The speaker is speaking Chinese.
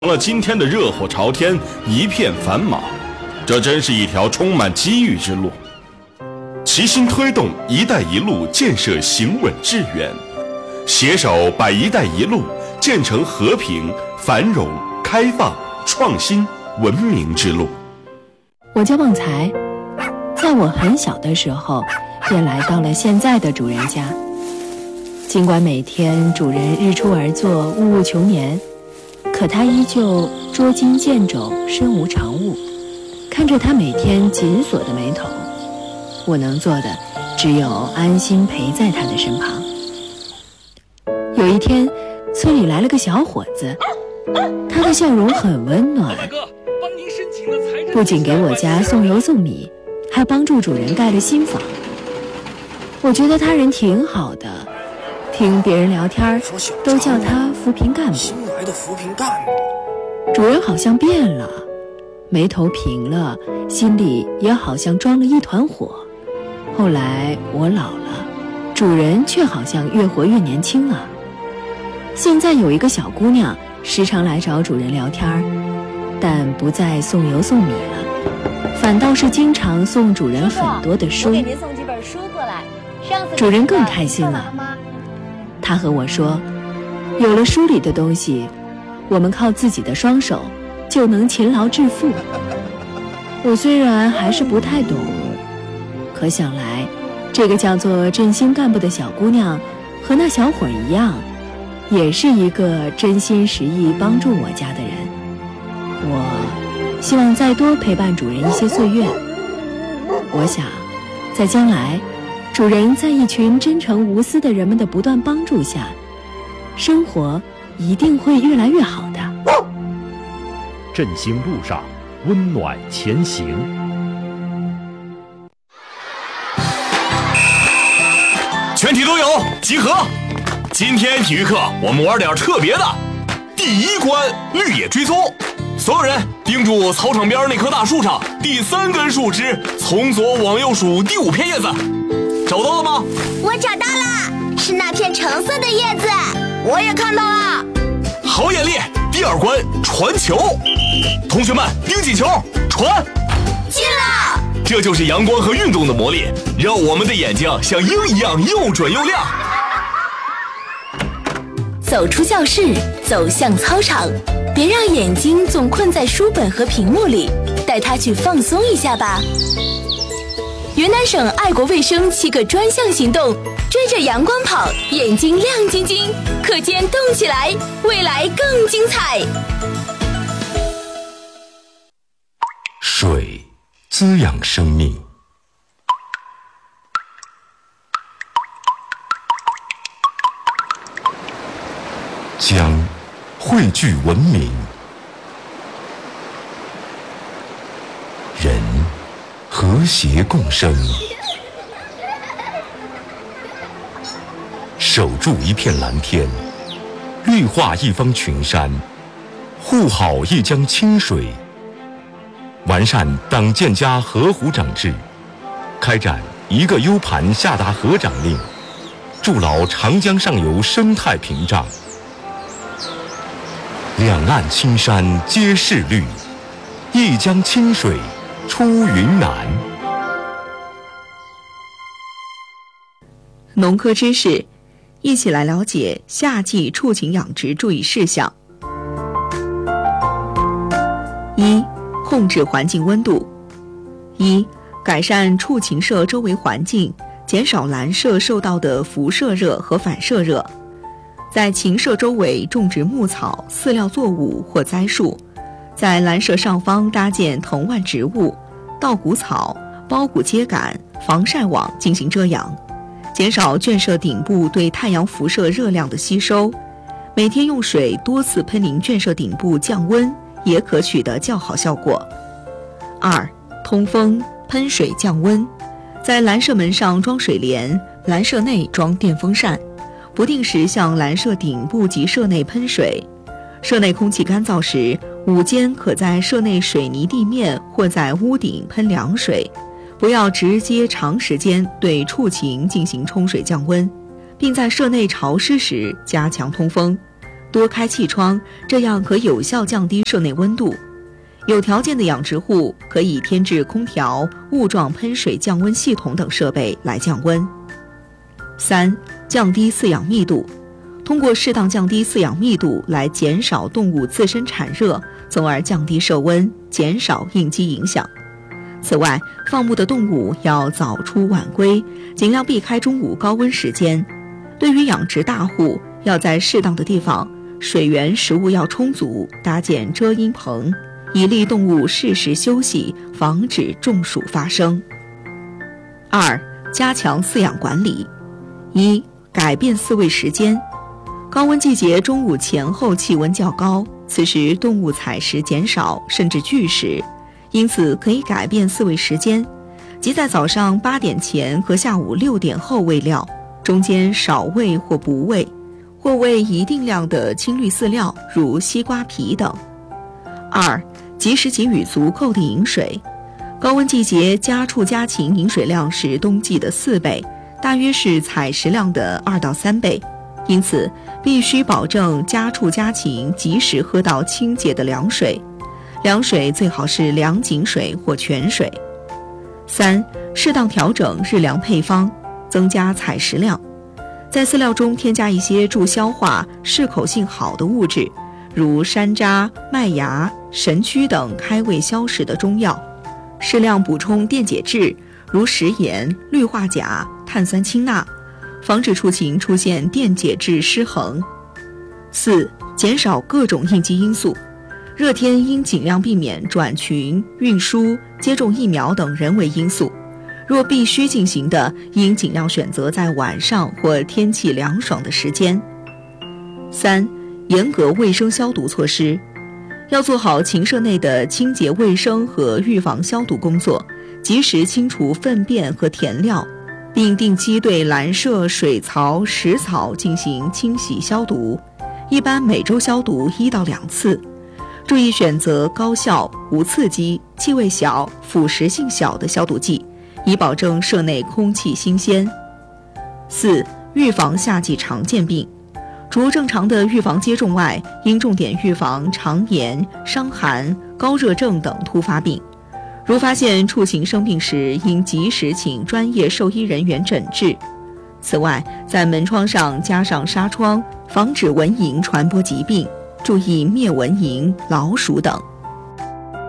了今天的热火朝天，一片繁忙。这真是一条充满机遇之路。齐心推动“一带一路”建设行稳致远，携手把“一带一路”建成和平、繁荣、开放、创新、文明之路。 我叫旺财，在我很小的时候便来到了现在的主人家。尽管每天主人日出而作，暮暮穷眠，可他依旧捉襟见肘，身无长物。看着他每天紧锁的眉头，我能做的只有安心陪在他的身旁。有一天，村里来了个小伙子，他的笑容很温暖，不仅给我家送油送米，还帮助主人盖了新房。我觉得他人挺好的，听别人聊天都叫他扶贫干部。 新来的扶贫干部。 主人好像变了，眉头平了，心里也好像装了一团火。后来我老了，主人却好像越活越年轻了。现在有一个小姑娘时常来找主人聊天，但不再送油送米了，反倒是经常送主人很多的书。 我给您送几本书过来。 主人更开心了，他和我说，有了书里的东西，我们靠自己的双手就能勤劳致富。我虽然还是不太懂，可想来这个叫做振兴干部的小姑娘和那小伙一样，也是一个真心实意帮助我家的人。我希望再多陪伴主人一些岁月。我想在将来，主人在一群真诚无私的人们的不断帮助下，生活一定会越来越好的。 振兴路上，温暖前行。 全体都有集合。今天体育课我们玩点特别的。第一关绿野追踪，所有人盯住操场边那棵大树上第3根树枝，从左往右数第5片叶子。找到了吗？ 我找到了，是那片橙色的叶子。我也看到了。 好眼力。第2关传球，同学们盯紧球，传进了。 这就是阳光和运动的魔力，让我们的眼睛像鹰一样又准又亮。 走出教室，走向操场，别让眼睛总困在书本和屏幕里，带它去放松一下吧。云南省爱国卫生7个专项行动，追着阳光跑，眼睛亮晶晶，课间动起来，未来更精彩。 水滋养生命，江汇聚文明，人和谐共生，守住一片蓝天，绿化一方群山，护好一江清水，完善党建家河湖长制，开展一个 U 盘下达河长令，筑牢长江上游生态屏障。两岸青山皆是绿，一江清水出云南。 农科知识，一起来了解夏季畜禽养殖注意事项。1. 控制环境温度。1. 改善畜禽舍周围环境，减少栏舍受到的辐射热和反射热。在禽舍周围种植牧草、饲料作物或栽树，在栏舍上方搭建藤蔓植物、稻谷草、苞谷秸秆、防晒网进行遮阳，减少圈舍顶部对太阳辐射热量的吸收。每天用水多次喷淋圈舍顶部降温，也可取得较好效果。2. 通风喷水降温，在栏舍门上装水帘，栏舍内装电风扇，不定时向栏舍顶部及舍内喷水。舍内空气干燥时，午间可在舍内水泥地面或在屋顶喷凉水，不要直接长时间对畜禽进行冲水降温，并在舍内潮湿时加强通风。 多开气窗，这样可有效降低舍内温度。有条件的养殖户可以添置空调、雾状喷水降温系统等设备来降温。3. 降低饲养密度，通过适当降低饲养密度来减少动物自身产热，从而降低舍温，减少应激影响。此外，放牧的动物要早出晚归，尽量避开中午高温时间。对于养殖大户，要在适当的地方，水源、食物要充足，搭建遮阴棚，以利动物适时休息，防止中暑发生。2. 加强饲养管理。1. 改变饲喂时间。高温季节中午前后气温较高，此时动物采食减少甚至拒食，因此可以改变饲喂时间，即在早上8点前和下午6点后喂料，中间少喂或不喂，或喂一定量的青绿饲料，如西瓜皮等。2. 及时给予足够的饮水。高温季节家畜家禽饮水量是冬季的4倍，大约是采食量的2到3倍，因此必须保证家畜家禽及时喝到清洁的凉水，凉水最好是凉井水或泉水。3. 适当调整日粮配方，增加采食量，在饲料中添加一些助消化、适口性好的物质，如山楂、麦芽、神曲等开胃消食的中药，适量补充电解质，如食盐、氯化钾、碳酸氢钠，防止畜禽出现电解质失衡。4. 减少各种应激因素，热天应尽量避免转群、运输、接种疫苗等人为因素，若必须进行的，应尽量选择在晚上或天气凉爽的时间。3. 严格卫生消毒措施，要做好禽舍内的清洁卫生和预防消毒工作，及时清除粪便和填料，并定期对栏舍、水槽、食槽进行清洗消毒，一般每周消毒1到2次。注意选择高效、无刺激、气味小、腐蚀性小的消毒剂，以保证舍内空气新鲜。4. 预防夏季常见病，除正常的预防接种外，应重点预防肠炎、伤寒、高热症等突发病。如发现畜禽生病时，应及时请专业兽医人员诊治。此外，在门窗上加上纱窗，防止蚊蝇传播疾病，注意灭蚊蝇、老鼠等。